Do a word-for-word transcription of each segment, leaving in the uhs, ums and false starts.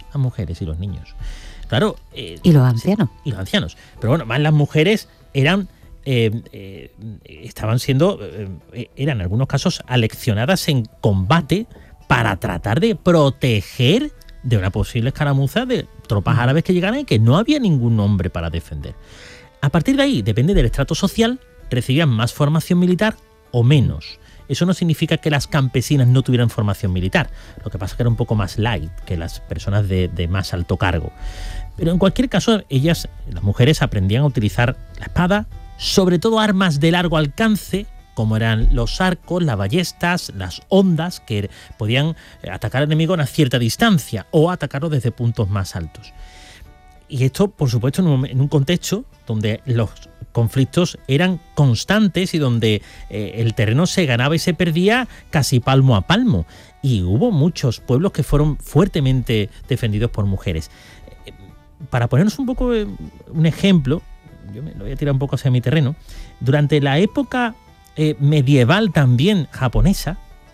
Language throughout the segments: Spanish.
las mujeres y los niños. Claro. Eh, y los ancianos. Y los ancianos. Pero bueno, más las mujeres eran... Eh, eh, estaban siendo, eh, eran en algunos casos aleccionadas en combate para tratar de proteger de una posible escaramuza de tropas árabes que llegaran y que no había ningún hombre para defender. A partir de ahí, depende del estrato social, recibían más formación militar o menos. Eso no significa que las campesinas no tuvieran formación militar. Lo que pasa es que era un poco más light que las personas de, de más alto cargo. Pero en cualquier caso, ellas, las mujeres, aprendían a utilizar la espada, sobre todo armas de largo alcance, como eran los arcos, las ballestas, las hondas, que podían atacar al enemigo a una cierta distancia o atacarlo desde puntos más altos. Y esto, por supuesto, en un, en un contexto donde los conflictos eran constantes y donde eh, el terreno se ganaba y se perdía casi palmo a palmo. Y hubo muchos pueblos que fueron fuertemente defendidos por mujeres. Eh, para ponernos un poco eh, un ejemplo, yo me lo voy a tirar un poco hacia mi terreno, durante la época eh, medieval también japonesa,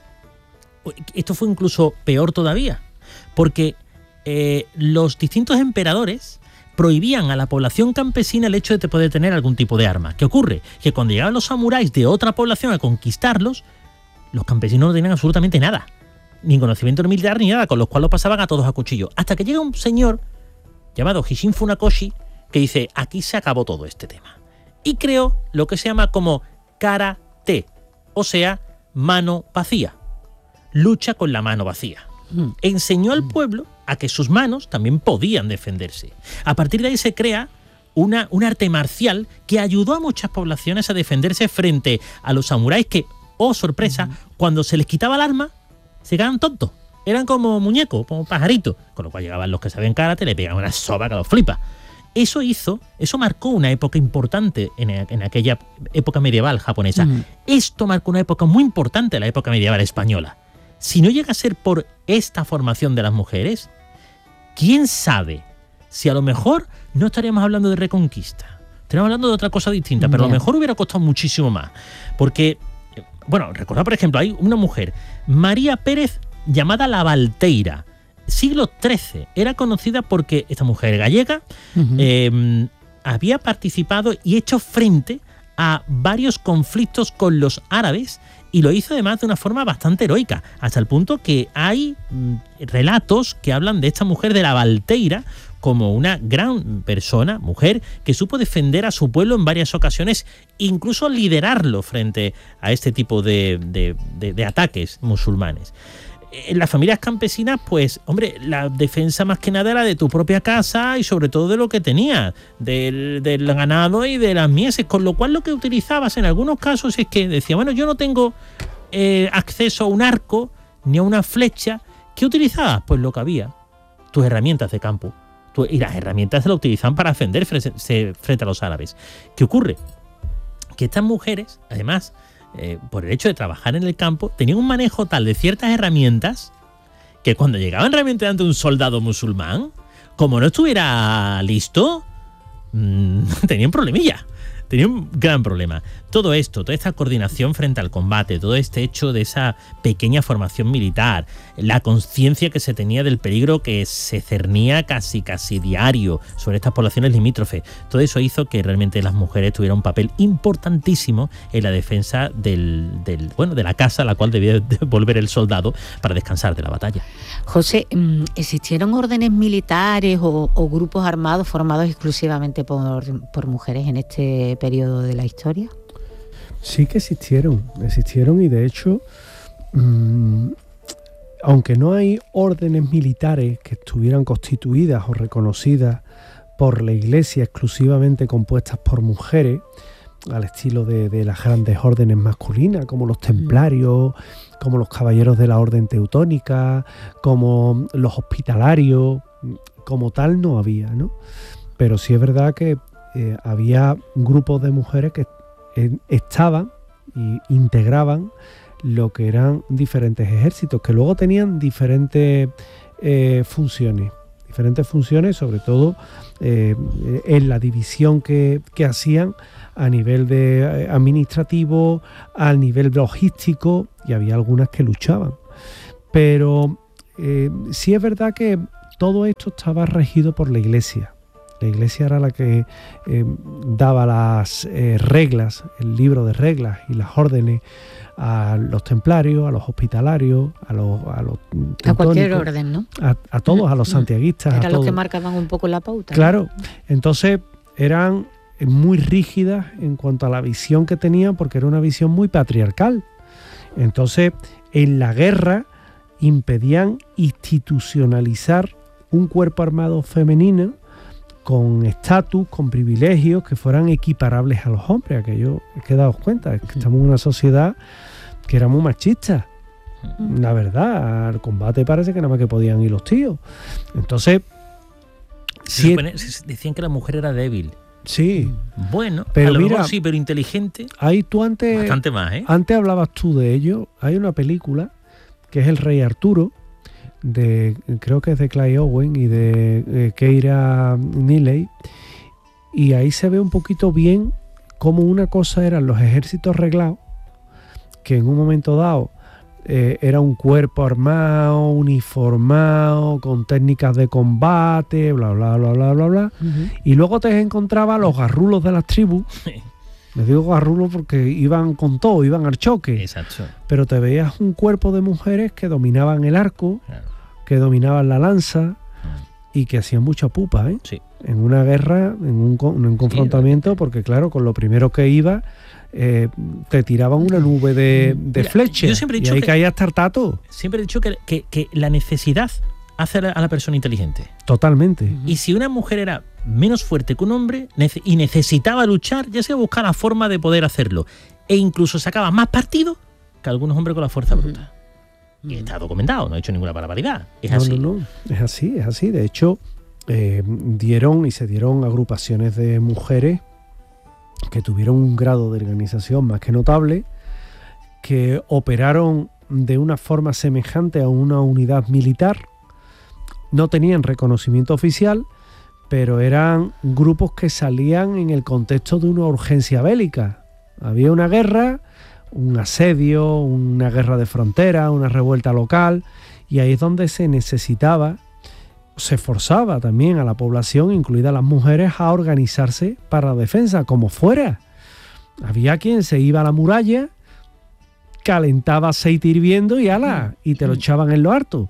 esto fue incluso peor todavía, porque eh, los distintos emperadores prohibían a la población campesina el hecho de poder tener algún tipo de arma. ¿Qué ocurre? Que cuando llegaban los samuráis de otra población a conquistarlos, los campesinos no tenían absolutamente nada, ni conocimiento militar ni nada, con los cuales los pasaban a todos a cuchillo. Hasta que llega un señor llamado Hishin Funakoshi, que dice, aquí se acabó todo este tema. Y creó lo que se llama como karate, o sea, mano vacía. Lucha con la mano vacía. Mm. Enseñó al pueblo a que sus manos también podían defenderse. A partir de ahí se crea una, un arte marcial que ayudó a muchas poblaciones a defenderse frente a los samuráis que, oh sorpresa, mm. cuando se les quitaba el arma, se quedaban tontos. Eran como muñecos, como pajaritos. Con lo cual llegaban los que sabían karate, le pegaban una soba que los flipa. Eso hizo, eso marcó una época importante en, en aquella época medieval japonesa. Mm. Esto marcó una época muy importante en la época medieval española. Si no llega a ser por esta formación de las mujeres, ¿quién sabe si a lo mejor no estaríamos hablando de reconquista? Estaríamos hablando de otra cosa distinta, pero yeah. a lo mejor hubiera costado muchísimo más. Porque, bueno, recordad, por ejemplo, hay una mujer, María Pérez, llamada la Valteira, siglo trece, era conocida porque esta mujer gallega uh-huh. eh, había participado y hecho frente a varios conflictos con los árabes y lo hizo además de una forma bastante heroica, hasta el punto que hay mm, relatos que hablan de esta mujer de la Valteira como una gran persona, mujer, que supo defender a su pueblo en varias ocasiones, incluso liderarlo frente a este tipo de, de, de, de ataques musulmanes. En las familias campesinas, pues, hombre, la defensa más que nada era de tu propia casa y sobre todo de lo que tenías, del, del ganado y de las mieses, con lo cual lo que utilizabas en algunos casos es que decía, bueno, yo no tengo eh, acceso a un arco ni a una flecha. ¿Qué utilizabas? Pues lo que había, tus herramientas de campo. Tu, y las herramientas se las utilizaban para defender frente, frente a los árabes. ¿Qué ocurre? Que estas mujeres, además, Eh, por el hecho de trabajar en el campo, tenían un manejo tal de ciertas herramientas que cuando llegaban realmente ante un soldado musulmán, como no estuviera listo, mmm, tenían problemilla. Tenía un gran problema. Todo esto, toda esta coordinación frente al combate, todo este hecho de esa pequeña formación militar, la conciencia que se tenía del peligro que se cernía casi casi diario sobre estas poblaciones limítrofes, todo eso hizo que realmente las mujeres tuvieran un papel importantísimo en la defensa del, del bueno, de la casa a la cual debía volver el soldado para descansar de la batalla. José, ¿existieron órdenes militares o, o grupos armados formados exclusivamente por, por mujeres en este periodo de la historia? Sí que existieron, existieron y de hecho, mmm, aunque no hay órdenes militares que estuvieran constituidas o reconocidas por la Iglesia exclusivamente compuestas por mujeres, al estilo de, de las grandes órdenes masculinas, como los templarios, mm. como los caballeros de la orden teutónica, como los hospitalarios, como tal no había, ¿no? Pero sí es verdad que eh, había grupos de mujeres que eh, estaban e integraban lo que eran diferentes ejércitos, que luego tenían diferentes eh, funciones, diferentes funciones, sobre todo eh, en la división que, que hacían a nivel de administrativo, a nivel logístico, y había algunas que luchaban. Pero eh, sí es verdad que todo esto estaba regido por la Iglesia. La Iglesia era la que eh, daba las eh, reglas, el libro de reglas y las órdenes a los templarios, a los hospitalarios, a los a los a cualquier orden, ¿no? A, a todos, a los santiaguistas. Eran a los todos. que marcaban un poco la pauta. Claro, entonces eran muy rígidas en cuanto a la visión que tenían, porque era una visión muy patriarcal. Entonces, en la guerra impedían institucionalizar un cuerpo armado femenino con estatus, con privilegios que fueran equiparables a los hombres. Aquello, es que daos cuenta, es que estamos en una sociedad que era muy machista. La verdad, al combate parece que nada más que podían ir los tíos. Entonces, sí, si, decían que la mujer era débil. Sí. Bueno, pero a lo mira, mejor sí, pero inteligente. Ahí tú antes, bastante más, ¿eh? Antes hablabas tú de ello. Hay una película que es El Rey Arturo, de creo que es de Clive Owen y de eh, Keira Knightley, y ahí se ve un poquito bien cómo una cosa eran los ejércitos reglados, que en un momento dado eh, era un cuerpo armado, uniformado, con técnicas de combate, bla bla bla bla bla bla, uh-huh. Y luego te encontraba los garrulos de las tribus. Les digo garrulos porque iban con todo, iban al choque. Exacto. Pero te veías un cuerpo de mujeres que dominaban el arco, claro, que dominaban la lanza y que hacían mucha pupa, ¿eh? Sí. En una guerra, en un, en un confrontamiento, sí, porque claro, con lo primero que iba, eh, te tiraban una nube de, de Mira, flechas. Yo siempre he dicho y ahí que, caías tartato. Siempre he dicho que, que, que la necesidad hace a la, a la persona inteligente. Totalmente. Uh-huh. Y si una mujer era menos fuerte que un hombre nece- y necesitaba luchar, ya se buscaba la forma de poder hacerlo. E incluso sacaba más partido que algunos hombres con la fuerza bruta. Uh-huh. Y está documentado, no he hecho ninguna barbaridad. Es no, así. No, no, es así, es así. De hecho, eh, dieron y se dieron agrupaciones de mujeres que tuvieron un grado de organización más que notable, que operaron de una forma semejante a una unidad militar. No tenían reconocimiento oficial, pero eran grupos que salían en el contexto de una urgencia bélica. Había una guerra, un asedio, una guerra de frontera, una revuelta local, y ahí es donde se necesitaba, se forzaba también a la población, incluidas las mujeres, a organizarse para la defensa, como fuera. Había quien se iba a la muralla, calentaba aceite hirviendo y ala, y te lo echaban en lo harto.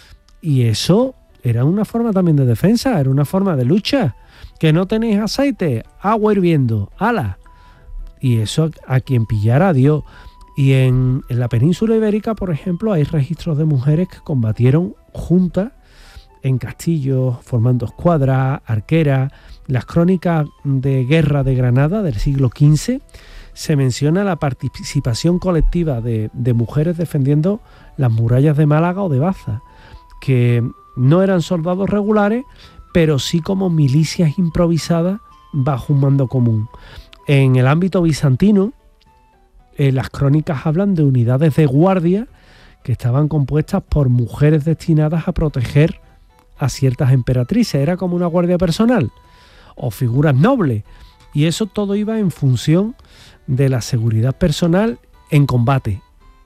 Y eso era una forma también de defensa, era una forma de lucha. Que no tenéis aceite, agua hirviendo, ala. Y eso a quien pillara a Dios. Y en, en la península ibérica, por ejemplo, hay registros de mujeres que combatieron juntas en castillos, formando escuadras, arqueras. Las crónicas de guerra de Granada del siglo quince se menciona la participación colectiva de, de mujeres defendiendo las murallas de Málaga o de Baza, que no eran soldados regulares, pero sí como milicias improvisadas bajo un mando común. En el ámbito bizantino, eh, las crónicas hablan de unidades de guardia que estaban compuestas por mujeres destinadas a proteger a ciertas emperatrices. Era como una guardia personal o figuras nobles. Y eso todo iba en función de la seguridad personal en combate.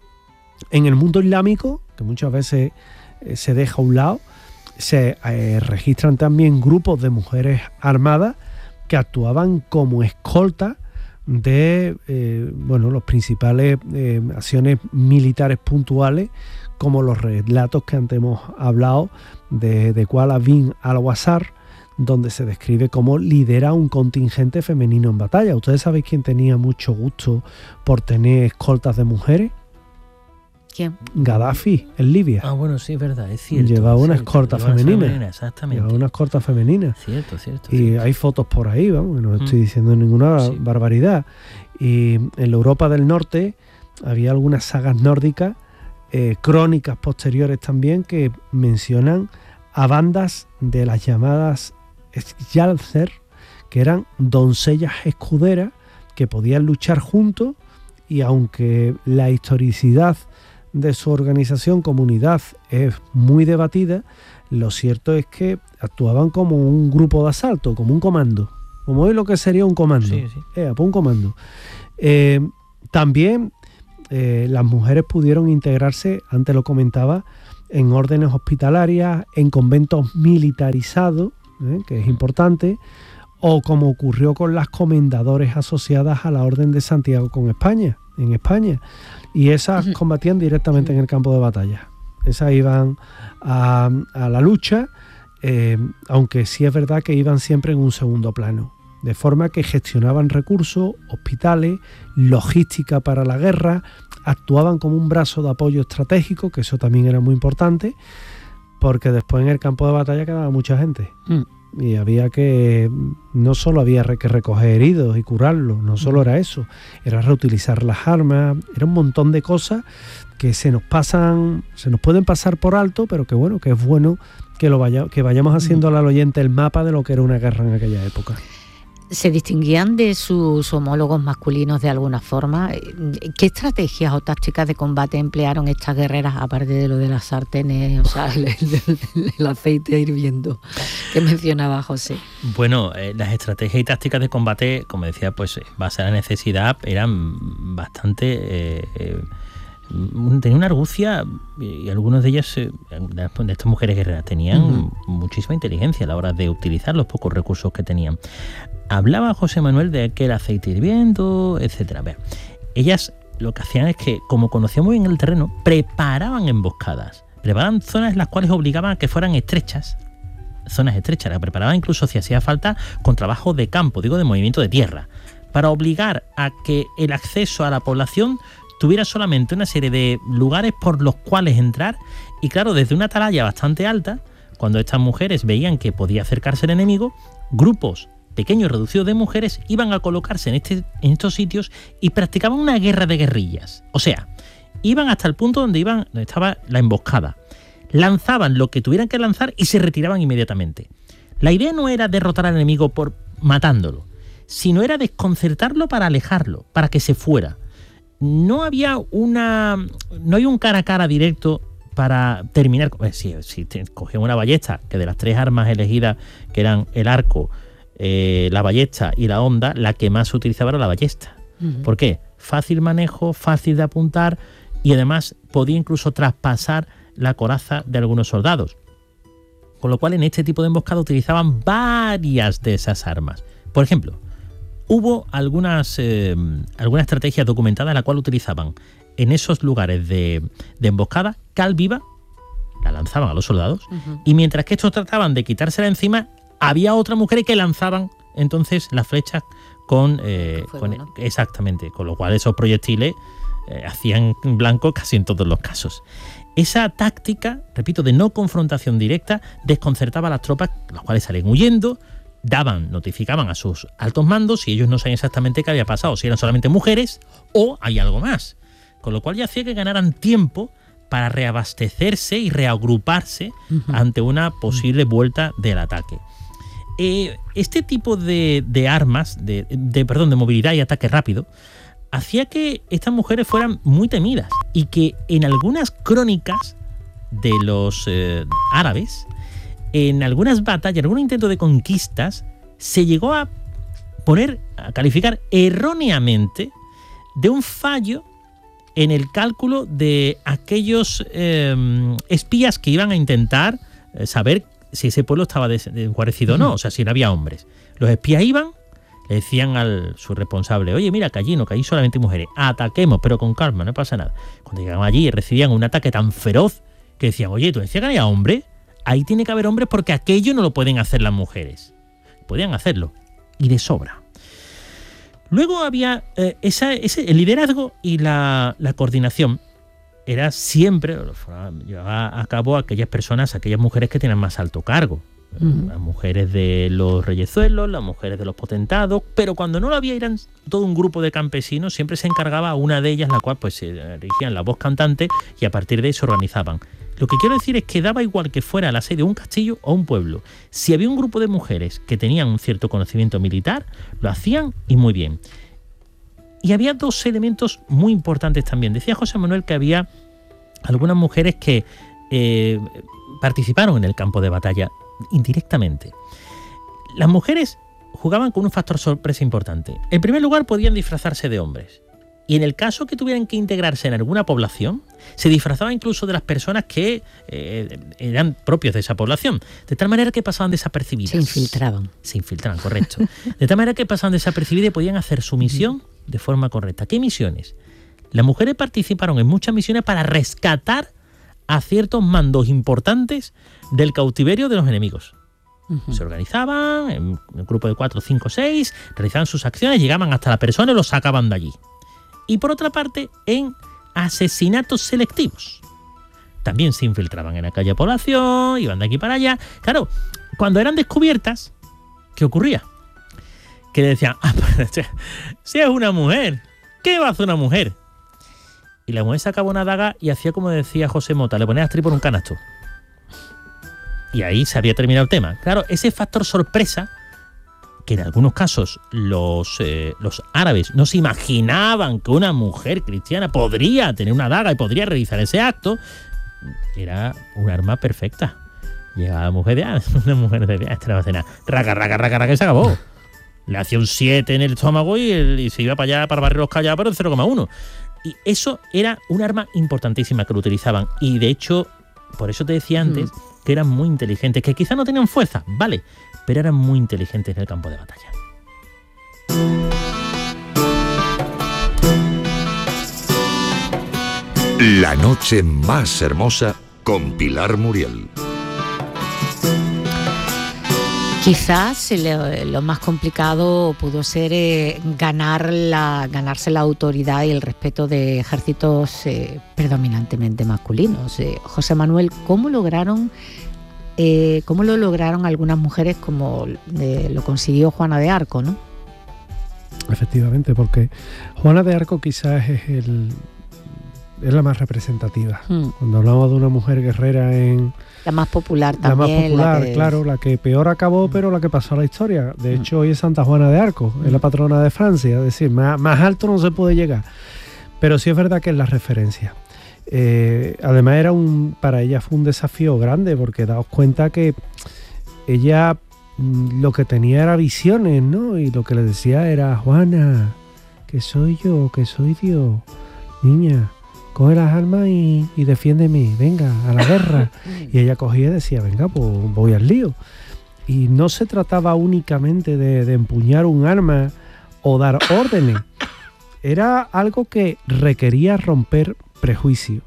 En el mundo islámico, que muchas veces eh, se deja a un lado, se eh, registran también grupos de mujeres armadas que actuaban como escolta de eh, bueno, los principales eh, acciones militares puntuales, como los relatos que antes hemos hablado de, de Qala bin al-Wazar, donde se describe cómo lidera un contingente femenino en batalla. ¿Ustedes sabéis quién tenía mucho gusto por tener escoltas de mujeres? ¿Quién? Gaddafi, en Libia. Ah, bueno, sí, es verdad, es cierto. Llevaba una cierto, escolta llevaba femenina. femenina. Exactamente. Llevaba una escolta femenina. Cierto, cierto. Y cierto. hay fotos por ahí, vamos, que no Mm. estoy diciendo ninguna Sí. barbaridad. Y en la Europa del Norte había algunas sagas nórdicas, eh, crónicas posteriores también, que mencionan a bandas de las llamadas Skjalser, que eran doncellas escuderas que podían luchar juntos, y aunque la historicidad de su organización comunidad es muy debatida, lo cierto es que actuaban como un grupo de asalto, como un comando, como es lo que sería un comando. Sí, sí. Eh, un comando. Eh, también eh, las mujeres pudieron integrarse, antes lo comentaba, en órdenes hospitalarias, en conventos militarizados, ¿eh? que es importante, o como ocurrió con las comendadores asociadas a la Orden de Santiago con España, en España. Y esas combatían directamente en el campo de batalla. Esas iban a, a la lucha, eh, aunque sí es verdad que iban siempre en un segundo plano. De forma que gestionaban recursos, hospitales, logística para la guerra, actuaban como un brazo de apoyo estratégico, que eso también era muy importante, porque después en el campo de batalla quedaba mucha gente. Mm. Y había que, no solo había que recoger heridos y curarlos, no solo era eso, era reutilizar las armas, era un montón de cosas que se nos pasan, se nos pueden pasar por alto, pero que bueno, que es bueno que lo vaya, que vayamos haciendo al oyente el mapa de lo que era una guerra en aquella época. ¿Se distinguían de sus homólogos masculinos de alguna forma? ¿Qué estrategias o tácticas de combate emplearon estas guerreras, aparte de lo de las sartenes, o sea, el, el, el aceite hirviendo que mencionaba José? Bueno, eh, las estrategias y tácticas de combate, como decía, pues base a la necesidad, eran bastante... Eh, eh, tenía una argucia, y algunos de ellas, de estas mujeres guerreras, tenían uh-huh. muchísima inteligencia a la hora de utilizar los pocos recursos que tenían. Hablaba José Manuel de que el aceite hirviendo, etcétera. Ver, ellas lo que hacían es que, como conocían muy bien el terreno, preparaban emboscadas, preparaban zonas en las cuales obligaban a que fueran estrechas, zonas estrechas, las preparaban incluso si hacía falta con trabajo de campo, digo de movimiento de tierra, para obligar a que el acceso a la población tuviera solamente una serie de lugares por los cuales entrar, y claro, desde una atalaya bastante alta, cuando estas mujeres veían que podía acercarse el enemigo, grupos pequeños reducidos de mujeres iban a colocarse en, este, en estos sitios y practicaban una guerra de guerrillas. O sea, iban hasta el punto donde, iban, donde estaba la emboscada, lanzaban lo que tuvieran que lanzar y se retiraban inmediatamente. La idea no era derrotar al enemigo por matándolo, sino era desconcertarlo para alejarlo, para que se fuera. No había una, no hay un cara a cara directo para terminar. Si, si cogían una ballesta, que de las tres armas elegidas, que eran el arco, eh, la ballesta y la honda, la que más se utilizaba era la ballesta. Uh-huh. ¿Por qué? Fácil manejo, fácil de apuntar, y además podía incluso traspasar la coraza de algunos soldados. Con lo cual, en este tipo de emboscada utilizaban varias de esas armas. Por ejemplo, hubo algunas, eh, alguna estrategia documentada en la cual utilizaban en esos lugares de, de emboscada cal viva, la lanzaban a los soldados, uh-huh. y mientras que estos trataban de quitársela encima, había otras mujeres que lanzaban entonces las flechas con... Eh, con ¿no? Exactamente, con lo cual esos proyectiles eh, hacían blanco casi en todos los casos. Esa táctica, repito, de no confrontación directa, desconcertaba a las tropas, las cuales salían huyendo, daban, notificaban a sus altos mandos y ellos no sabían exactamente qué había pasado, si eran solamente mujeres o hay algo más. Con lo cual ya hacía que ganaran tiempo para reabastecerse y reagruparse uh-huh. ante una posible vuelta del ataque. Eh, este tipo de, de armas, de, de, perdón, de movilidad y ataque rápido, hacía que estas mujeres fueran muy temidas y que en algunas crónicas de los eh, árabes, en algunas batallas, en algún intento de conquistas, se llegó a poner, a calificar erróneamente de un fallo en el cálculo de aquellos eh, espías que iban a intentar eh, saber si ese pueblo estaba desguarecido o no, o sea, si no había hombres. Los espías iban, le decían al su responsable, oye, mira, que allí no, que allí solamente mujeres, ataquemos, pero con calma, no pasa nada. Cuando llegaban allí y recibían un ataque tan feroz que decían, oye, ¿tú decías que había hombres? Ahí tiene que haber hombres porque aquello no lo pueden hacer las mujeres. Podían hacerlo, y de sobra. Luego había eh, esa, ese, el liderazgo y la, la coordinación. Era siempre, llevaba a cabo aquellas personas, aquellas mujeres que tenían más alto cargo. Uh-huh. Las mujeres de los reyezuelos, las mujeres de los potentados, pero cuando no lo había, eran todo un grupo de campesinos, siempre se encargaba una de ellas, la cual pues se dirigían la voz cantante y a partir de ahí se organizaban. Lo que quiero decir es que daba igual que fuera el asedio de un castillo o un pueblo. Si había un grupo de mujeres que tenían un cierto conocimiento militar, lo hacían y muy bien. Y había dos elementos muy importantes también. Decía José Manuel que había algunas mujeres que eh, participaron en el campo de batalla indirectamente. Las mujeres jugaban con un factor sorpresa importante. En primer lugar, podían disfrazarse de hombres. Y en el caso que tuvieran que integrarse en alguna población, se disfrazaban incluso de las personas que eh, eran propios de esa población, de tal manera que pasaban desapercibidas. Se infiltraban. Se infiltraban, correcto. De tal manera que pasaban desapercibidas y podían hacer su misión de forma correcta. ¿Qué misiones? Las mujeres participaron en muchas misiones para rescatar a ciertos mandos importantes del cautiverio de los enemigos. Uh-huh. Se organizaban en un grupo de cuatro, cinco, seis, realizaban sus acciones, llegaban hasta la persona y los sacaban de allí. Y por otra parte, en asesinatos selectivos. También se infiltraban en aquella población, iban de aquí para allá. Claro, cuando eran descubiertas, ¿qué ocurría? Que le decían, ah, si es una mujer, ¿qué va a hacer una mujer? Y la mujer sacaba una daga y hacía como decía José Mota, le ponía las tripas en un canasto. Y ahí se había terminado el tema. Claro, ese factor sorpresa, que en algunos casos los, eh, los árabes no se imaginaban que una mujer cristiana podría tener una daga y podría realizar ese acto, era un arma perfecta. Llegaba la mujer de, ah, una mujer de, ah, esta no va a hacer nada. Raca, raca, raca, raca, y se acabó. Le hacía un siete en el estómago y, el, y se iba para allá, para barrer los callados, pero en cero coma uno. Y eso era un arma importantísima que lo utilizaban. Y de hecho, por eso te decía antes, mm. que eran muy inteligentes, que quizás no tenían fuerza, vale, pero eran muy inteligentes en el campo de batalla. La noche más hermosa con Pilar Muriel. Quizás lo, lo más complicado pudo ser eh, ganar la, ganarse la autoridad y el respeto de ejércitos eh, predominantemente masculinos. Eh, José Manuel, ¿cómo lograron, eh, cómo lo lograron algunas mujeres como eh, lo consiguió Juana de Arco, ¿no? Efectivamente, porque Juana de Arco quizás es el es la más representativa. Hmm. Cuando hablamos de una mujer guerrera en... La más popular también. La más popular, la que... claro, la que peor acabó, pero la que pasó a la historia. De hecho, hoy es Santa Juana de Arco, es la patrona de Francia, es decir, más, más alto no se puede llegar. Pero sí es verdad que es la referencia. Eh, además, era un para ella fue un desafío grande, porque daos cuenta que ella lo que tenía era visiones, ¿no? Y lo que le decía era, Juana, que soy yo, que soy Dios, niña, coge las armas y, y defiéndeme, venga, a la guerra. Y ella cogía y decía, venga, pues voy al lío. Y no se trataba únicamente de, de empuñar un arma o dar órdenes. Era algo que requería romper prejuicios.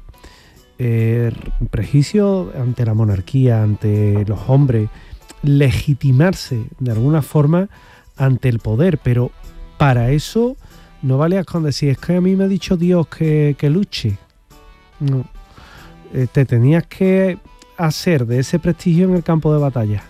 Eh, prejuicios ante la monarquía, ante los hombres, legitimarse de alguna forma ante el poder. Pero para eso... no valía con decir, es que a mí me ha dicho Dios que, que luche. No. Eh, te tenías que hacer de ese prestigio en el campo de batalla.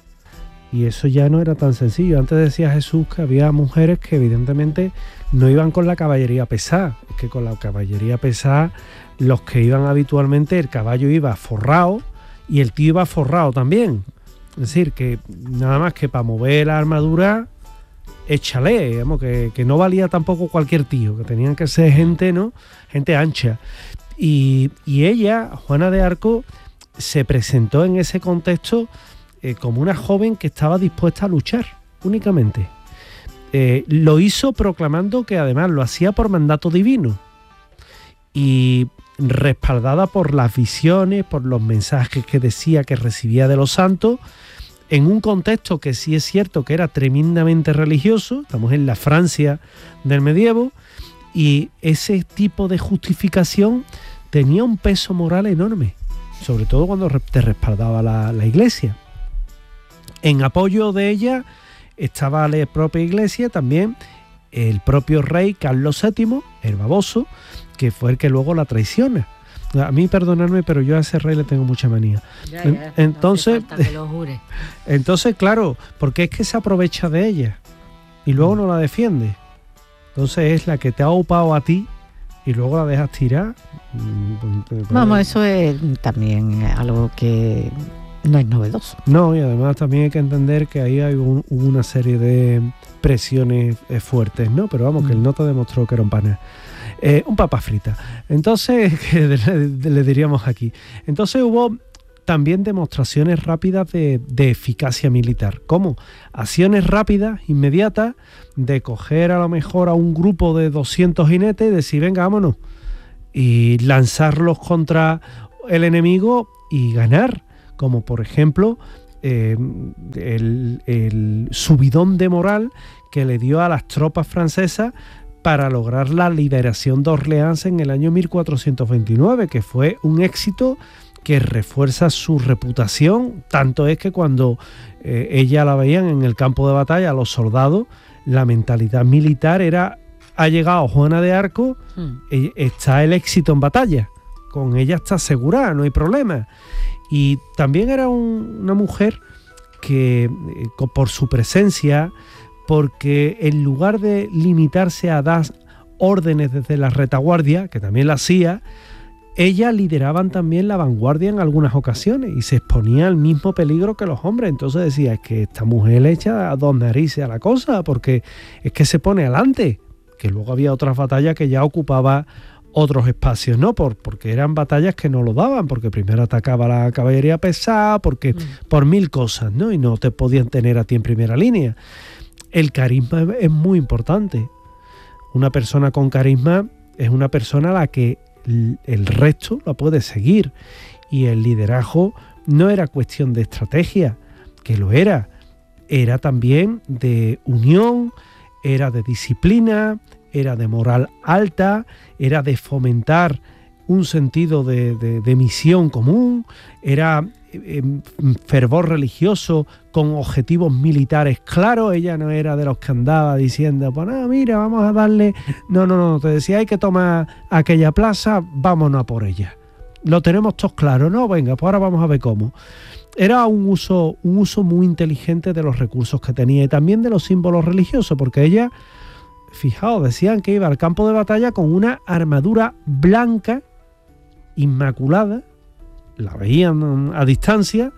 Y eso ya no era tan sencillo. Antes decía Jesús que había mujeres que evidentemente no iban con la caballería pesada. Es que con la caballería pesada, los que iban habitualmente, el caballo iba forrado y el tío iba forrado también. Es decir, que nada más que para mover la armadura... échale, digamos, que, que no valía tampoco cualquier tío, que tenían que ser gente, ¿no? Gente ancha. Y, y ella, Juana de Arco, se presentó en ese contexto eh, como una joven que estaba dispuesta a luchar, únicamente. Eh, lo hizo proclamando que además lo hacía por mandato divino. Y respaldada por las visiones, por los mensajes que decía que recibía de los santos, en un contexto que sí es cierto que era tremendamente religioso, estamos en la Francia del medievo, y ese tipo de justificación tenía un peso moral enorme, sobre todo cuando te respaldaba la, la iglesia. En apoyo de ella estaba la propia iglesia, también el propio rey Carlos séptimo, el baboso, que fue el que luego la traiciona. A mí, perdonadme, pero yo a ese rey le tengo mucha manía. Ya, ya, entonces, no hace falta que lo jure. Entonces, claro, porque es que se aprovecha de ella y luego no la defiende. Entonces es la que te ha upado a ti y luego la dejas tirar. Vamos, eso es también algo que no es novedoso. No, y además también hay que entender que ahí hay un, una serie de presiones fuertes, ¿no? Pero vamos, mm. que el nota demostró que era un pana. Eh, un papa frita. Entonces, que le, le diríamos aquí. Entonces hubo también demostraciones rápidas de, de eficacia militar. ¿Cómo? Acciones rápidas, inmediatas, de coger a lo mejor a un grupo de doscientos jinetes y decir, venga, vámonos, y lanzarlos contra el enemigo y ganar, como por ejemplo eh, el, el subidón de moral que le dio a las tropas francesas para lograr la liberación de Orleans en el año mil cuatrocientos veintinueve, que fue un éxito que refuerza su reputación. Tanto es que cuando eh, ella la veían en el campo de batalla, los soldados, la mentalidad militar era: ha llegado Juana de Arco, mm. está el éxito en batalla, con ella está asegurada, no hay problema. Y también era un, una mujer que eh, por su presencia, porque en lugar de limitarse a dar órdenes desde la retaguardia, que también la hacía, ellas lideraban también la vanguardia en algunas ocasiones y se exponía al mismo peligro que los hombres. Entonces decía, es que esta mujer le echa a dos narices a la cosa, porque es que se pone adelante. Que luego había otras batallas que ya ocupaba otros espacios, ¿no? Por, porque eran batallas que no lo daban, porque primero atacaba la caballería pesada, porque mm. por mil cosas, ¿no? Y no te podían tener a ti en primera línea. El carisma es muy importante. Una persona con carisma es una persona a la que el resto la puede seguir, y el liderazgo no era cuestión de estrategia, que lo era, era también de unión, era de disciplina, era de moral alta, era de fomentar un sentido de, de, de misión común, era eh, fervor religioso con objetivos militares claros. Ella no era de los que andaba diciendo, pues no, mira, vamos a darle... No, no, no, te decía, hay que tomar aquella plaza, vámonos a por ella. Lo tenemos todos claro, ¿no? Venga, pues ahora vamos a ver cómo. Era un uso, un uso muy inteligente de los recursos que tenía y también de los símbolos religiosos, porque ella, fijaos, decían que iba al campo de batalla con una armadura blanca, inmaculada, la veían a distancia,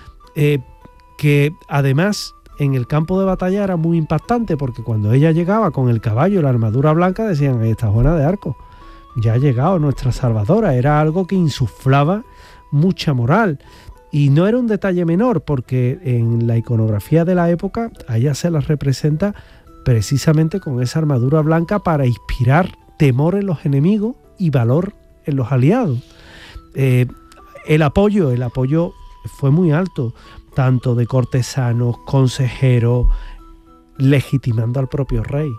eh, que además en el campo de batalla era muy impactante, porque cuando ella llegaba con el caballo y la armadura blanca decían, ahí está Juana de Arco, ya ha llegado nuestra salvadora. Era algo que insuflaba mucha moral, y no era un detalle menor, porque en la iconografía de la época a ella se la representa precisamente con esa armadura blanca para inspirar temor en los enemigos y valor en los aliados. Eh, el apoyo, el apoyo fue muy alto, tanto de cortesanos, consejeros, legitimando al propio rey,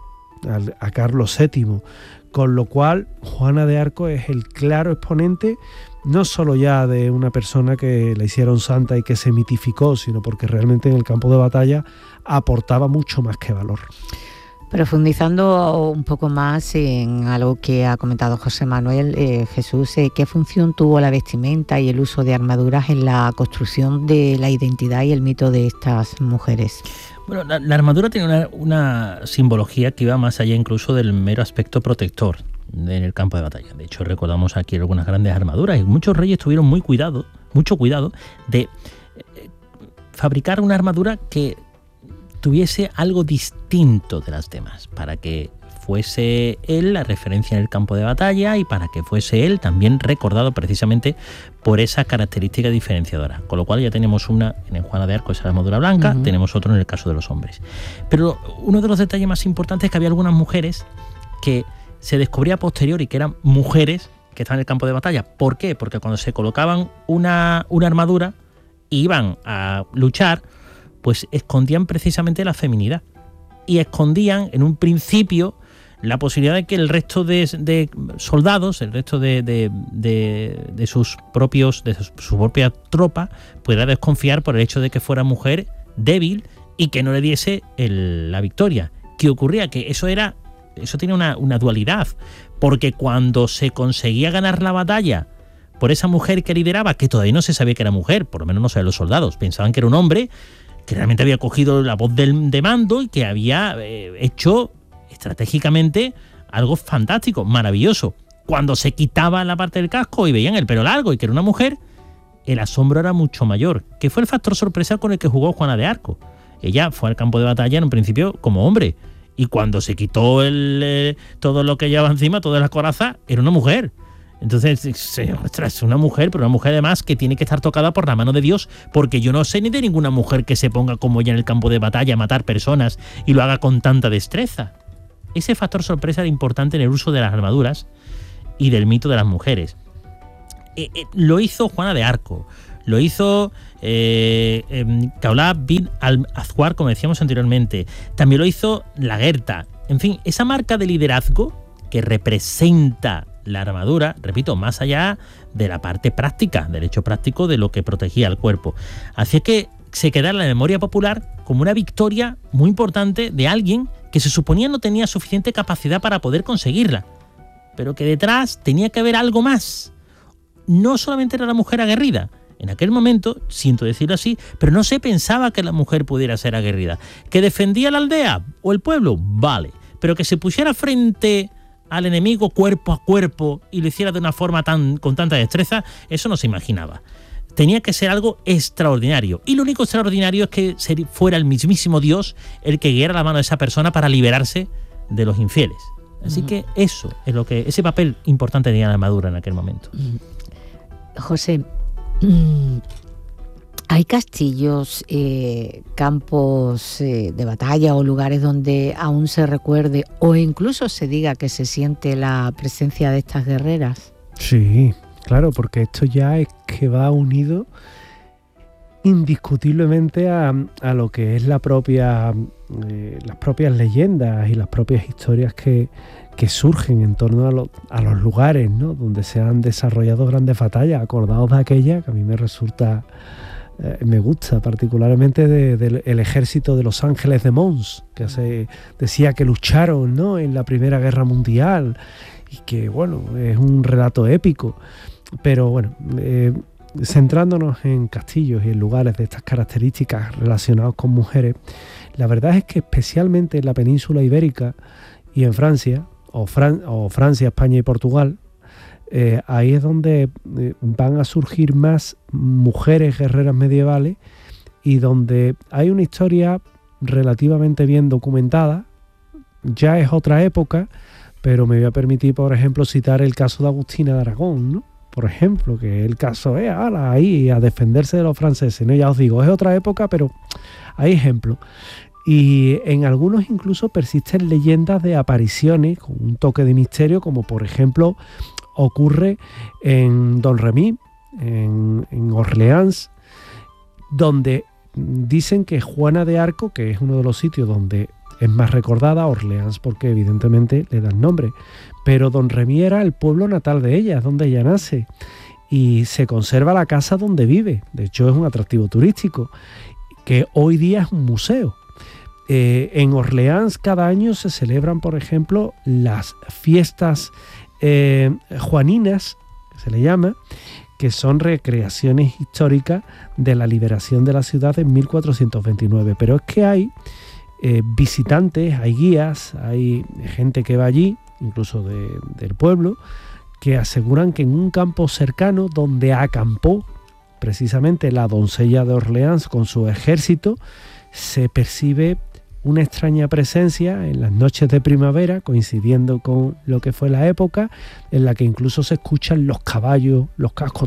al, a Carlos séptimo, con lo cual Juana de Arco es el claro exponente, no solo ya de una persona que la hicieron santa y que se mitificó, sino porque realmente en el campo de batalla aportaba mucho más que valor. Profundizando un poco más en algo que ha comentado José Manuel, eh, Jesús, eh, ¿qué función tuvo la vestimenta y el uso de armaduras en la construcción de la identidad y el mito de estas mujeres? Bueno, la, la armadura tiene una, una simbología que iba más allá incluso del mero aspecto protector en el campo de batalla. De hecho, recordamos aquí algunas grandes armaduras, y muchos reyes tuvieron muy cuidado, mucho cuidado de eh, fabricar una armadura que tuviese algo distinto de las demás, para que fuese él la referencia en el campo de batalla y para que fuese él también recordado precisamente por esas características diferenciadoras. Con lo cual ya tenemos una en Juana de Arco, esa armadura blanca, uh-huh. tenemos otro en el caso de los hombres. Pero uno de los detalles más importantes es que había algunas mujeres que se descubría a posteriori que eran mujeres que estaban en el campo de batalla. ¿Por qué? Porque cuando se colocaban una, una armadura e iban a luchar, pues escondían precisamente la feminidad y escondían en un principio la posibilidad de que el resto de, de soldados, el resto de, de, de, de sus propios, de su, su propia tropa, pudiera desconfiar por el hecho de que fuera mujer débil y que no le diese el, la victoria. ¿Qué ocurría? Que eso era, eso tiene una, una dualidad, porque cuando se conseguía ganar la batalla por esa mujer que lideraba, que todavía no se sabía que era mujer, por lo menos no sabían los soldados, pensaban que era un hombre que realmente había cogido la voz del, de mando y que había eh, hecho estratégicamente algo fantástico, maravilloso. Cuando se quitaba la parte del casco y veían el pelo largo y que era una mujer, el asombro era mucho mayor, que fue el factor sorpresa con el que jugó Juana de Arco. Ella fue al campo de batalla en un principio como hombre, y cuando se quitó el, eh, todo lo que llevaba encima, toda la coraza, era una mujer. Entonces, ostras, es una mujer, pero una mujer además que tiene que estar tocada por la mano de Dios, porque yo no sé ni de ninguna mujer que se ponga como ella en el campo de batalla a matar personas y lo haga con tanta destreza. Ese factor sorpresa era importante en el uso de las armaduras y del mito de las mujeres. Eh, eh, lo hizo Juana de Arco, lo hizo eh, eh, Kaula bin al-Azwar, como decíamos anteriormente, también lo hizo Lagertha. En fin, esa marca de liderazgo que representa la armadura, repito, más allá de la parte práctica, del hecho práctico de lo que protegía el cuerpo. Así que se queda en la memoria popular como una victoria muy importante de alguien que se suponía no tenía suficiente capacidad para poder conseguirla, pero que detrás tenía que haber algo más. No solamente era la mujer aguerrida. En aquel momento, siento decirlo así, pero no se pensaba que la mujer pudiera ser aguerrida. ¿Que defendía la aldea o el pueblo? Vale. Pero que se pusiera frente al enemigo cuerpo a cuerpo y lo hiciera de una forma tan con tanta destreza, eso no se imaginaba. Tenía que ser algo extraordinario. Y lo único extraordinario es que fuera el mismísimo Dios el que guiara la mano de esa persona para liberarse de los infieles. Así uh-huh. que eso es lo que ese papel importante tenía la armadura en aquel momento. José, ¿hay castillos, eh, campos eh, de batalla o lugares donde aún se recuerde o incluso se diga que se siente la presencia de estas guerreras? Sí, claro, porque esto ya es que va unido indiscutiblemente a, a lo que es la propia, eh, las propias leyendas y las propias historias que, que surgen en torno a, lo, a los lugares, ¿no?, donde se han desarrollado grandes batallas. Acordaos de aquella que a mí me resulta, eh, me gusta particularmente del de, de, ejército de los Ángeles de Mons, que se decía que lucharon, ¿no?, en la Primera Guerra Mundial y que, bueno, es un relato épico. Pero bueno, eh, centrándonos en castillos y en lugares de estas características relacionados con mujeres, la verdad es que especialmente en la península ibérica y en Francia, o, Fran- o Francia, España y Portugal, eh, ahí es donde eh, van a surgir más mujeres guerreras medievales y donde hay una historia relativamente bien documentada. Ya es otra época, pero me voy a permitir, por ejemplo, citar el caso de Agustina de Aragón, ¿no? Por ejemplo, que el caso es, ala, ahí, a defenderse de los franceses, ¿no? Ya os digo, es otra época, pero hay ejemplos. Y en algunos incluso persisten leyendas de apariciones con un toque de misterio, como por ejemplo ocurre en Don Remy, en, en Orleans, donde dicen que Juana de Arco, que es uno de los sitios donde es más recordada, Orleans porque evidentemente le dan nombre, pero Don Remy era el pueblo natal de ella, donde ella nace, y se conserva la casa donde vive. De hecho es un atractivo turístico que hoy día es un museo. Eh, en Orleans cada año se celebran, por ejemplo, las fiestas eh, juaninas, que se le llama, que son recreaciones históricas de la liberación de la ciudad en mil cuatrocientos veintinueve. Pero es que hay eh, visitantes, hay guías, hay gente que va allí, incluso de, del pueblo, que aseguran que en un campo cercano donde acampó precisamente la doncella de Orleans con su ejército, se percibe una extraña presencia en las noches de primavera, coincidiendo con lo que fue la época, en la que incluso se escuchan los caballos, los cascos,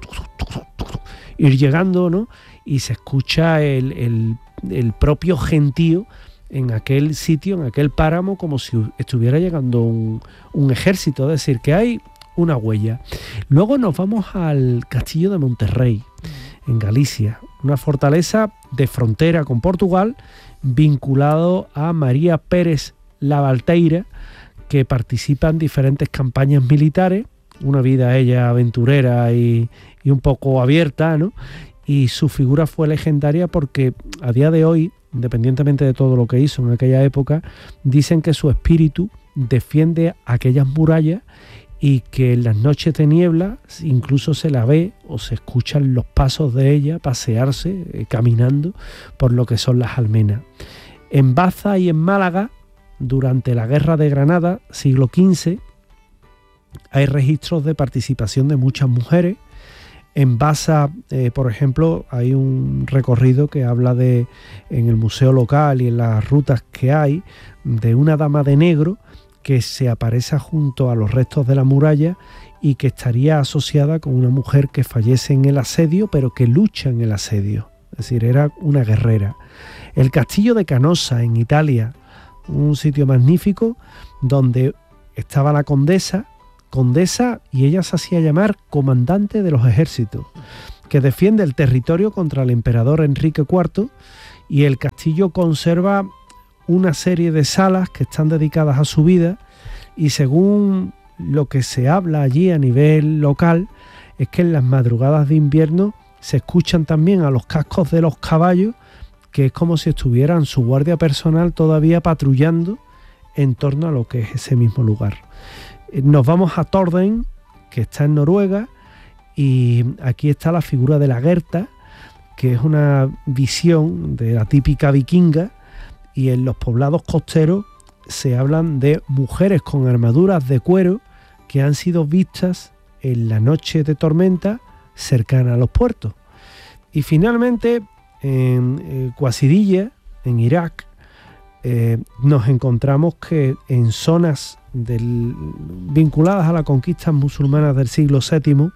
ir llegando, ¿no? Y se escucha el, el, el propio gentío en aquel sitio, en aquel páramo, como si estuviera llegando un, un ejército, es decir, que hay una huella. Luego nos vamos al castillo de Monterrey, en Galicia, una fortaleza de frontera con Portugal, vinculado a María Pérez Lavalteira, que participa en diferentes campañas militares, una vida ella aventurera y, y un poco abierta, ¿no? Y su figura fue legendaria porque a día de hoy, independientemente de todo lo que hizo en aquella época, dicen que su espíritu defiende aquellas murallas y que en las noches de niebla incluso se la ve o se escuchan los pasos de ella pasearse, eh, caminando por lo que son las almenas. En Baza y en Málaga, durante la Guerra de Granada, siglo quince, hay registros de participación de muchas mujeres. En Baza, eh, por ejemplo, hay un recorrido que habla de, en el museo local y en las rutas que hay, de una dama de negro que se aparece junto a los restos de la muralla y que estaría asociada con una mujer que fallece en el asedio, pero que lucha en el asedio. Es decir, era una guerrera. El castillo de Canosa, en Italia, un sitio magnífico donde estaba la condesa, condesa y ella se hacía llamar comandante de los ejércitos, que defiende el territorio contra el emperador Enrique cuarto, y el castillo conserva una serie de salas que están dedicadas a su vida, y según lo que se habla allí a nivel local, es que en las madrugadas de invierno se escuchan también a los cascos de los caballos, que es como si estuvieran su guardia personal todavía patrullando en torno a lo que es ese mismo lugar. Nos vamos a Torden, que está en Noruega, y aquí está la figura de la Gerta, que es una visión de la típica vikinga, y en los poblados costeros se hablan de mujeres con armaduras de cuero que han sido vistas en la noche de tormenta cercana a los puertos. Y finalmente, en eh, Qasidiya, en Irak, eh, nos encontramos que en zonas del, vinculadas a las conquistas musulmanas del siglo séptimo,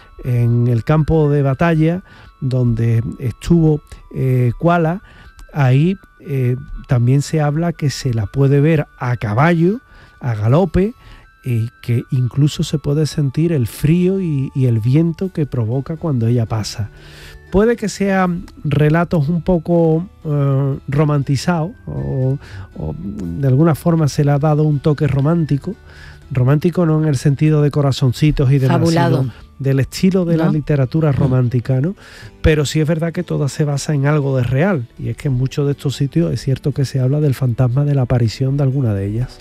en el campo de batalla donde estuvo eh, Kuala, ahí eh, también se habla que se la puede ver a caballo, a galope, y que incluso se puede sentir el frío y, y el viento que provoca cuando ella pasa. Puede que sean relatos un poco eh, romantizados, o, o de alguna forma se le ha dado un toque romántico, romántico no en el sentido de corazoncitos y demás, sino del estilo de ¿no? la literatura romántica, ¿no? Pero sí es verdad que toda se basa en algo de real, y es que en muchos de estos sitios es cierto que se habla del fantasma de la aparición de alguna de ellas.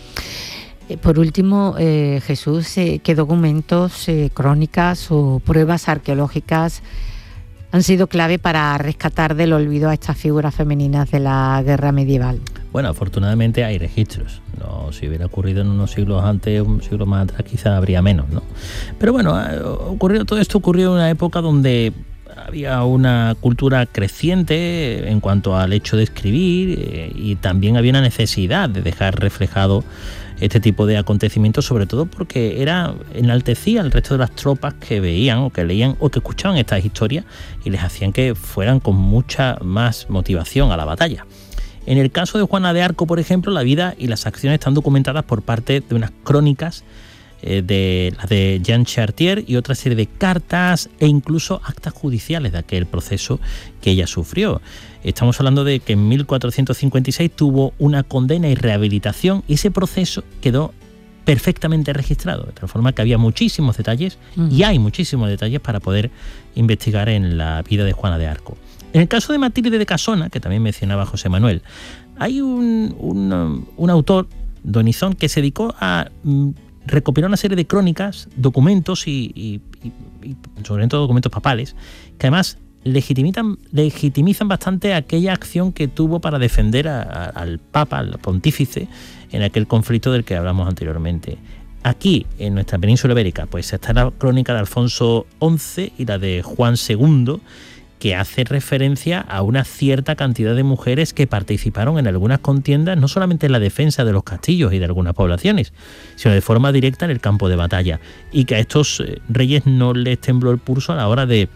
Por último, eh, Jesús, eh, ¿qué documentos, eh, crónicas o pruebas arqueológicas han sido clave para rescatar del olvido a estas figuras femeninas de la guerra medieval? Bueno, afortunadamente hay registros. No, si hubiera ocurrido en unos siglos antes, un siglo más atrás, quizá habría menos, ¿no? Pero bueno, ocurrió, todo esto ocurrió en una época donde había una cultura creciente en cuanto al hecho de escribir, eh, y también había una necesidad de dejar reflejado este tipo de acontecimientos, sobre todo porque era enaltecía al resto de las tropas que veían o que leían o que escuchaban estas historias, y les hacían que fueran con mucha más motivación a la batalla. En el caso de Juana de Arco, por ejemplo, la vida y las acciones están documentadas por parte de unas crónicas eh, de las de Jean Chartier y otra serie de cartas e incluso actas judiciales de aquel proceso que ella sufrió. Estamos hablando de que en mil cuatrocientos cincuenta y seis tuvo una condena y rehabilitación, y ese proceso quedó perfectamente registrado, de tal forma que había muchísimos detalles, uh-huh. y hay muchísimos detalles para poder investigar en la vida de Juana de Arco. En el caso de Matilde de Casona, que también mencionaba José Manuel, hay un, un, un autor, Don Izón, que se dedicó a mm, recopilar una serie de crónicas, documentos y, y, y, y sobre todo documentos papales, que además legitimizan, legitimizan bastante aquella acción que tuvo para defender a, a, al Papa, al Pontífice, en aquel conflicto del que hablamos anteriormente. Aquí, en nuestra península ibérica, pues está la crónica de Alfonso once y la de Juan segundo, que hace referencia a una cierta cantidad de mujeres que participaron en algunas contiendas, no solamente en la defensa de los castillos y de algunas poblaciones, sino de forma directa en el campo de batalla, y que a estos reyes no les tembló el pulso a la hora de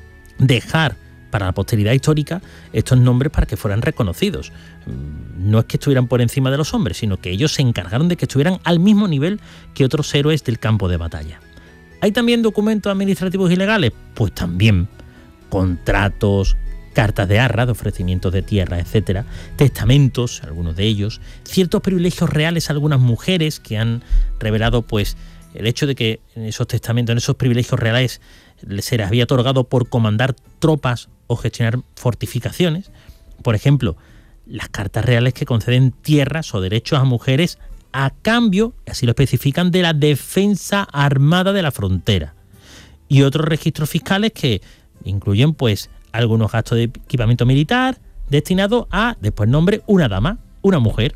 dejar para la posteridad histórica estos nombres para que fueran reconocidos. No es que estuvieran por encima de los hombres, sino que ellos se encargaron de que estuvieran al mismo nivel que otros héroes del campo de batalla. ¿Hay también documentos administrativos y legales? Pues también. Contratos, cartas de arras, de ofrecimientos de tierra, etcétera, testamentos, algunos de ellos, ciertos privilegios reales a algunas mujeres que han revelado pues el hecho de que en esos testamentos, en esos privilegios reales, se les había otorgado por comandar tropas o gestionar fortificaciones. Por ejemplo, las cartas reales que conceden tierras o derechos a mujeres a cambio, así lo especifican, de la defensa armada de la frontera. Y otros registros fiscales que incluyen pues algunos gastos de equipamiento militar destinado a, después nombre, una dama, una mujer.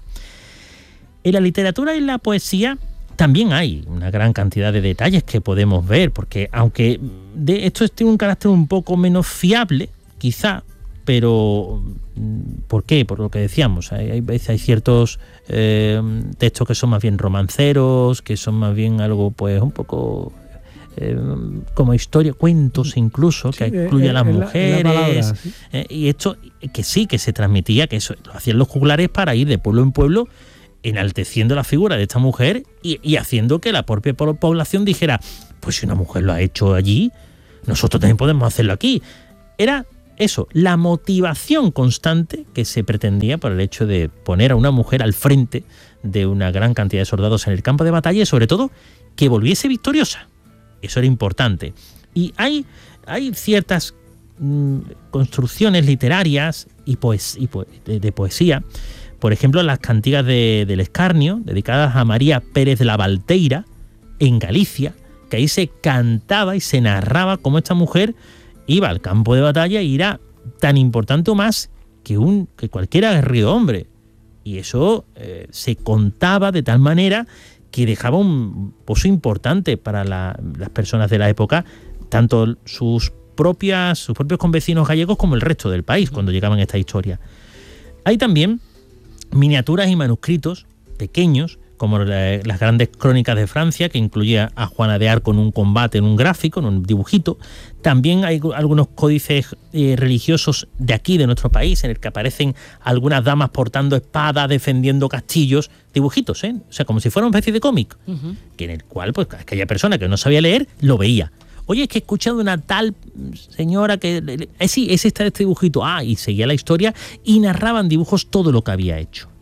En la literatura y en la poesía también hay una gran cantidad de detalles que podemos ver, porque aunque de esto tiene un carácter un poco menos fiable, quizá, pero ¿por qué? Por lo que decíamos, hay, hay, hay ciertos eh, textos que son más bien romanceros, que son más bien algo pues un poco eh, como historia, cuentos incluso, que sí, incluye a las mujeres. La, palabra, ¿sí? eh, y esto, que sí, que se transmitía, que eso lo hacían los juglares para ir de pueblo en pueblo, enalteciendo la figura de esta mujer y, y haciendo que la propia población dijera, pues si una mujer lo ha hecho allí, nosotros también podemos hacerlo aquí. Era eso, la motivación constante que se pretendía por el hecho de poner a una mujer al frente de una gran cantidad de soldados en el campo de batalla y sobre todo que volviese victoriosa. Eso era importante. Y hay, hay ciertas mmm, construcciones literarias y, poes, y po, de, de poesía, por ejemplo las cantigas de, del Escarnio, dedicadas a María Pérez de la Valteira, en Galicia, que ahí se cantaba y se narraba cómo esta mujer iba al campo de batalla y era tan importante o más que, un, que cualquier aguerrido hombre. Y eso eh, se contaba de tal manera que dejaba un pozo importante para la, las personas de la época, tanto sus, propias, sus propios convecinos gallegos como el resto del país, cuando llegaban a esta historia. Hay también miniaturas y manuscritos pequeños, como la, las grandes crónicas de Francia, que incluía a Juana de Arco en un combate, en un gráfico, en un dibujito. También hay algunos códices eh, religiosos de aquí, de nuestro país, en el que aparecen algunas damas portando espadas, defendiendo castillos, dibujitos, ¿eh? O sea, como si fuera una especie de cómic, uh-huh. que en el cual pues aquella persona que no sabía leer lo veía. Oye, es que he escuchado una tal señora que... Eh, sí, es este, este dibujito. Ah, y seguía la historia y narraban dibujos todo lo que había hecho.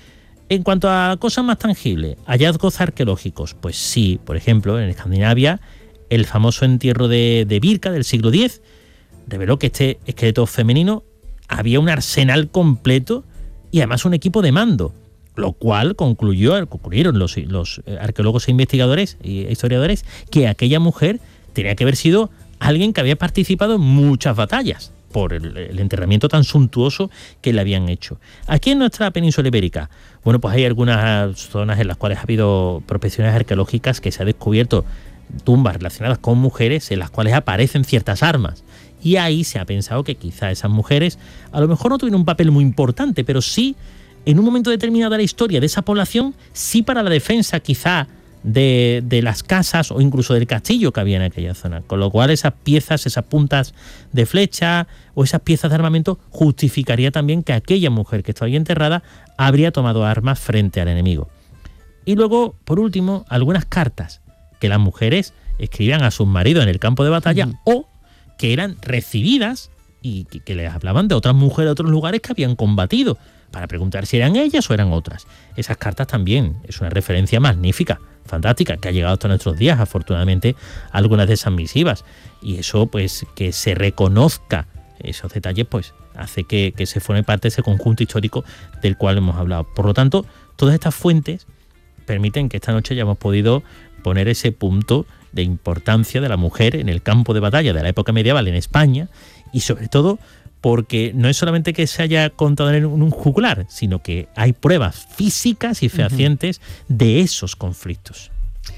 En cuanto a cosas más tangibles, hallazgos arqueológicos, pues sí, por ejemplo, en Escandinavia, el famoso entierro de, de Birka del siglo diez reveló que este esqueleto femenino había un arsenal completo y además un equipo de mando, lo cual concluyó, concluyeron los, los arqueólogos e investigadores e historiadores que aquella mujer tenía que haber sido alguien que había participado en muchas batallas por el, el enterramiento tan suntuoso que le habían hecho. Aquí en nuestra península ibérica, bueno, pues hay algunas zonas en las cuales ha habido prospecciones arqueológicas que se ha descubierto tumbas relacionadas con mujeres en las cuales aparecen ciertas armas. Y ahí se ha pensado que quizá esas mujeres a lo mejor no tuvieron un papel muy importante, pero sí, en un momento determinado de la historia de esa población, sí para la defensa quizá De, de las casas o incluso del castillo que había en aquella zona, con lo cual esas piezas, esas puntas de flecha o esas piezas de armamento justificaría también que aquella mujer que estaba ahí enterrada habría tomado armas frente al enemigo. Y luego, por último, algunas cartas que las mujeres escribían a sus maridos en el campo de batalla uh-huh. o que eran recibidas y que, que les hablaban de otras mujeres de otros lugares que habían combatido para preguntar si eran ellas o eran otras. Esas cartas también es una referencia magnífica, fantástica, que ha llegado hasta nuestros días, afortunadamente, algunas de esas misivas. Y eso, pues, que se reconozca esos detalles, pues, hace que, que se forme parte de ese conjunto histórico del cual hemos hablado. Por lo tanto, todas estas fuentes permiten que esta noche hayamos podido poner ese punto de importancia de la mujer en el campo de batalla de la época medieval en España y, sobre todo, porque no es solamente que se haya contado en un juglar, sino que hay pruebas físicas y fehacientes uh-huh. de esos conflictos.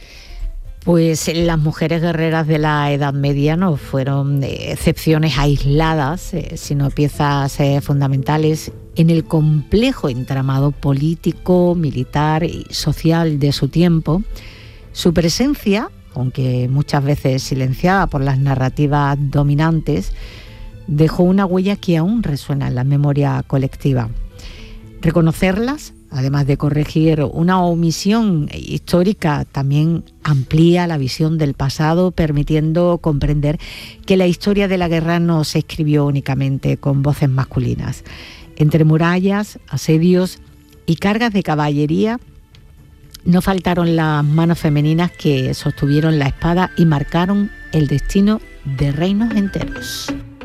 Pues las mujeres guerreras de la Edad Media no fueron excepciones aisladas, eh, sino piezas eh, fundamentales en el complejo entramado político, militar y social de su tiempo. Su presencia, aunque muchas veces silenciada por las narrativas dominantes, dejó una huella que aún resuena en la memoria colectiva. Reconocerlas, además de corregir una omisión histórica, también amplía la visión del pasado, permitiendo comprender que la historia de la guerra no se escribió únicamente con voces masculinas. Entre murallas, asedios y cargas de caballería, no faltaron las manos femeninas que sostuvieron la espada y marcaron el destino de reinos enteros.